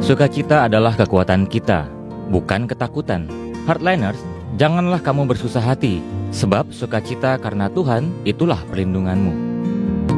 Sukacita adalah kekuatan kita, bukan ketakutan. Heartliners, janganlah kamu bersusah hati, sebab sukacita karena Tuhan itulah perlindunganmu.